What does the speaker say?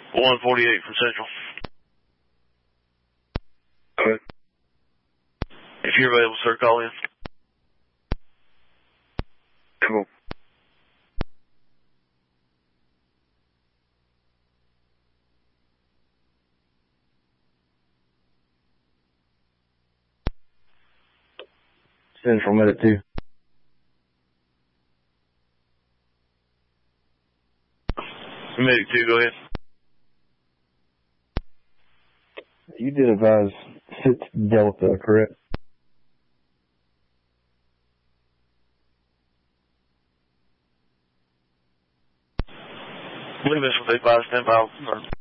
148 from Central. Go ahead. If you're available, sir, call in. Cool. Central Medic 2. Medic 2, go ahead. You did advise 6 Delta, correct? I believe that's what they advised, 10 miles.